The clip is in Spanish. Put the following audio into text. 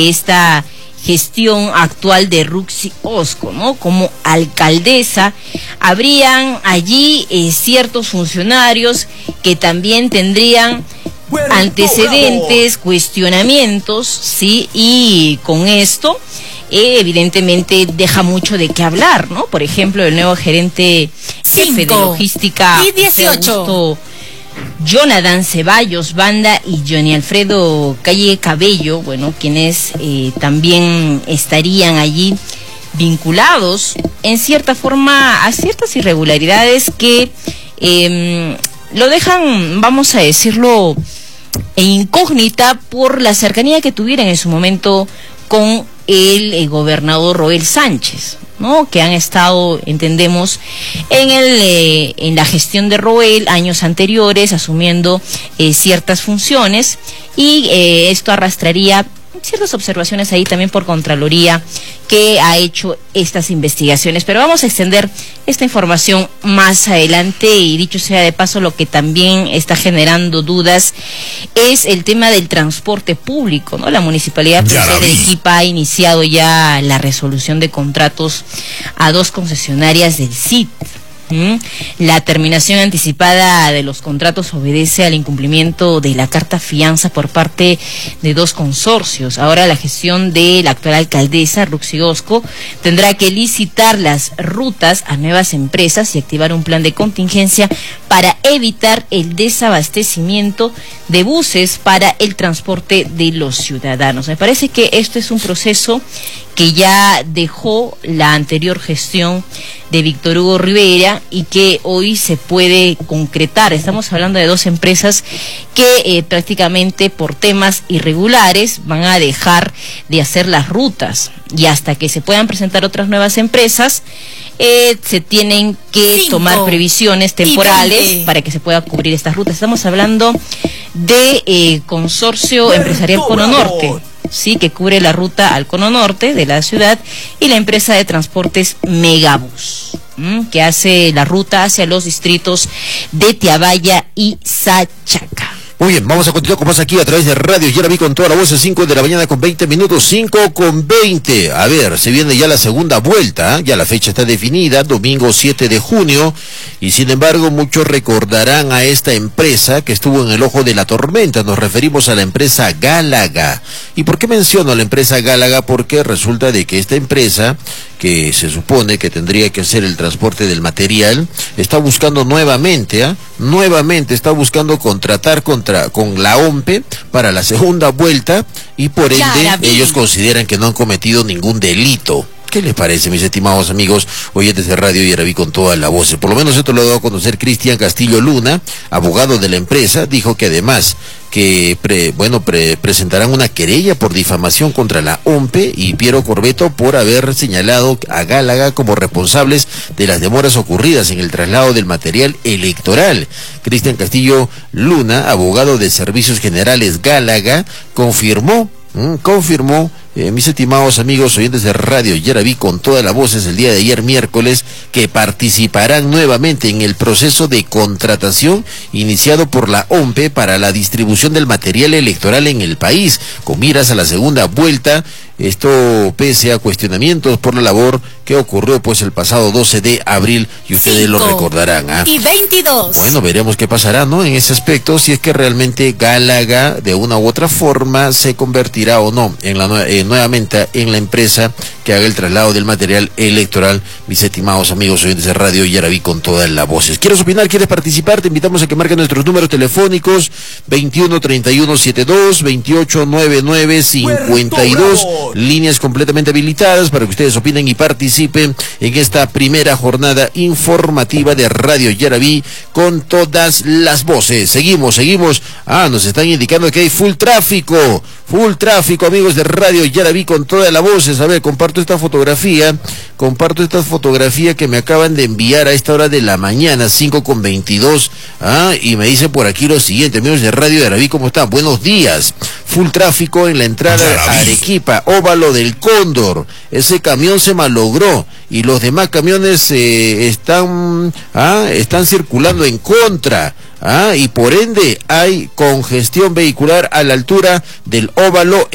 esta gestión actual de Ruxy Osco, ¿no? Como alcaldesa, habrían allí ciertos funcionarios que también tendrían antecedentes, cuestionamientos, ¿sí? Y con esto, evidentemente, deja mucho de qué hablar, ¿no? Por ejemplo, el nuevo jefe de logística de Augusto, Jonathan Ceballos Banda, y Johnny Alfredo Calle Cabello, bueno, quienes también estarían allí vinculados en cierta forma a ciertas irregularidades que lo dejan, vamos a decirlo, en incógnita por la cercanía que tuvieran en su momento con el gobernador Roel Sánchez, ¿no? Que han estado, entendemos, en la gestión de Roel años anteriores, asumiendo ciertas funciones, y esto arrastraría ciertas observaciones ahí también por Contraloría, que ha hecho estas investigaciones. Pero vamos a extender esta información más adelante, y dicho sea de paso, lo que también está generando dudas es el tema del transporte público, ¿no? La Municipalidad de Arequipa ha iniciado ya la resolución de contratos a 2 concesionarias del CIT. La terminación anticipada de los contratos obedece al incumplimiento de la carta fianza por parte de 2 consorcios. Ahora la gestión de la actual alcaldesa, Ruxy Osco, tendrá que licitar las rutas a nuevas empresas y activar un plan de contingencia para evitar el desabastecimiento de buses para el transporte de los ciudadanos. Me parece que esto es un proceso que ya dejó la anterior gestión de Víctor Hugo Rivera y que hoy se puede concretar. Estamos hablando de 2 empresas que prácticamente por temas irregulares van a dejar de hacer las rutas, y hasta que se puedan presentar otras nuevas empresas se tienen que tomar previsiones temporales para que se pueda cubrir estas rutas. Estamos hablando de Consorcio Empresarial Cono Norte, sí, que cubre la ruta al Cono Norte de la ciudad, y la empresa de transportes Megabus, que hace la ruta hacia los distritos de Tiabaya y Sachaca. Muy bien, vamos a continuar con más aquí a través de Radio Yaraví con toda la voz, a 5 de la mañana con 20 minutos, 5:20. A ver, se viene ya la segunda vuelta, ya la fecha está definida, domingo 7 de junio, y sin embargo muchos recordarán a esta empresa que estuvo en el ojo de la tormenta. Nos referimos a la empresa Gálaga. ¿Y por qué menciono a la empresa Gálaga? Porque resulta de que esta empresa, que se supone que tendría que hacer el transporte del material, está buscando nuevamente está buscando contratar con la OMPE para la segunda vuelta, y por ende ellos consideran que no han cometido ningún delito. ¿Qué les parece, mis estimados amigos oyentes de Radio Yaraví con toda la voz? Por lo menos esto lo ha dado a conocer Cristian Castillo Luna, abogado de la empresa. Dijo que además que presentarán una querella por difamación contra la OMPE y Piero Corbeto por haber señalado a Gálaga como responsables de las demoras ocurridas en el traslado del material electoral. Cristian Castillo Luna, abogado de Servicios Generales Gálaga, confirmó, mis estimados amigos oyentes de Radio Yaraví con toda la voz, es el día de ayer miércoles, que participarán nuevamente en el proceso de contratación iniciado por la OMPE para la distribución del material electoral en el país, con miras a la segunda vuelta. Esto pese a cuestionamientos por la labor que ocurrió pues el pasado 12 de abril, y ustedes lo recordarán. Y 22. Bueno, veremos qué pasará, ¿no? En ese aspecto, si es que realmente Gálaga de una u otra forma se convertirá o no en nuevamente en la empresa que haga el traslado del material electoral. Mis estimados amigos oyentes de Radio Yaraví con todas las voces. ¿Quieres opinar? ¿Quieres participar? Te invitamos a que marques nuestros números telefónicos 21 31 72 28 99 52. Líneas completamente habilitadas para que ustedes opinen y participen en esta primera jornada informativa de Radio Yaraví con todas las voces. Seguimos. Nos están indicando que hay full tráfico, amigos de Radio Yaraví con todas las voces. A ver, comparto esta fotografía que me acaban de enviar a esta hora de la mañana, 5:22. Y me dice por aquí lo siguiente: amigos de Radio Yaraví, ¿cómo están? Buenos días. Full tráfico en la entrada a Arequipa, Óvalo del Cóndor. Ese camión se malogró y los demás camiones están circulando en contra. Y por ende hay congestión vehicular a la altura del Óvalo